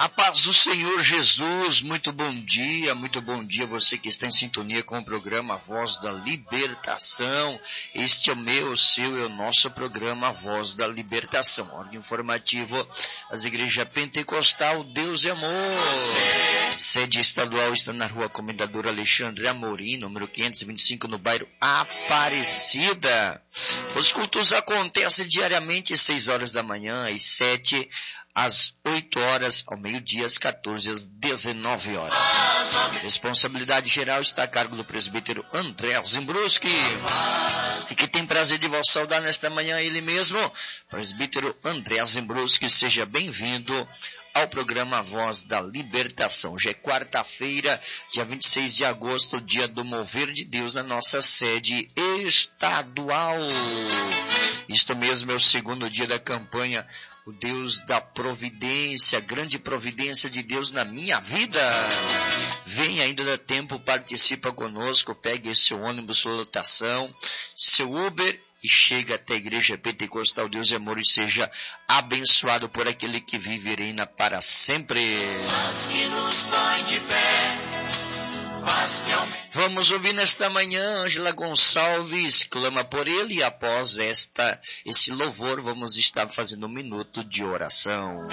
A paz do Senhor Jesus, muito bom dia você que está em sintonia com o programa Voz da Libertação. Este é o meu, o seu e o nosso programa Voz da Libertação, órgão informativo das igrejas pentecostal Deus é Amor. Sede estadual está na rua Comendador Alexandre Amorim, número 525, no bairro Aparecida. Os cultos acontecem diariamente às 6 horas da manhã, às 7 às 8 horas, ao meio-dia, às 14 às 19 horas. Responsabilidade geral está a cargo do presbítero André Zimbruski, e que tem prazer de vos saudar nesta manhã ele mesmo, presbítero André Zimbruski. Seja bem-vindo ao programa Voz da Libertação. Hoje é quarta-feira, dia 26 de agosto, dia do mover de Deus na nossa sede estadual. Isto mesmo, é o segundo dia da campanha O Deus da Providência, grande providência de Deus na minha vida. Vem, ainda dá tempo, participa conosco, pegue esse ônibus, sua lotação, seu Uber e chega até a Igreja Pentecostal Deus é Amor e seja abençoado por aquele que vive e reina para sempre. Mas que nos põe de pé. Vamos ouvir nesta manhã Ângela Gonçalves, clama por ele, e após esse louvor vamos estar fazendo um minuto de oração.